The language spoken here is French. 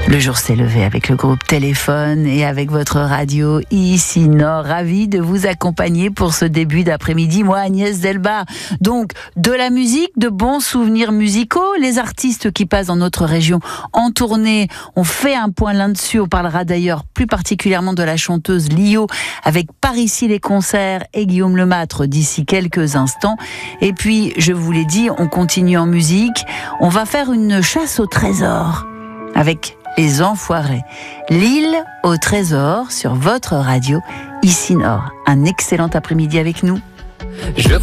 Le jour s'est levé avec le groupe Téléphone et avec votre radio ici Nord. Ravi de vous accompagner pour ce début d'après-midi. Moi, Agnès Delbar. Donc, de la musique, de bons souvenirs musicaux. Les artistes qui passent dans notre région en tournée, on fait un point là-dessus. On parlera d'ailleurs plus particulièrement de la chanteuse Lio avec Par ici les concerts et Guillaume Lemâtre d'ici quelques instants. Et puis, je vous l'ai dit, on continue en musique. On va faire une chasse au trésor avec Les Enfoirés. L'île au trésor sur votre radio ici Nord. Un excellent après-midi avec nous.